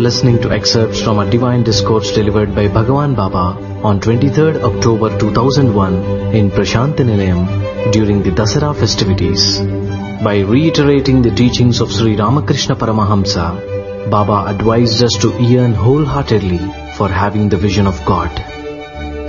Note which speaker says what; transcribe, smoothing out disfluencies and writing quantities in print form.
Speaker 1: listening to excerpts from a divine discourse delivered by Bhagavan Baba on 23rd October 2001 in Prashantinilayam during the Dasara festivities. By reiterating the teachings of Sri Ramakrishna Paramahamsa, Baba advised us to yearn wholeheartedly for having the vision of God.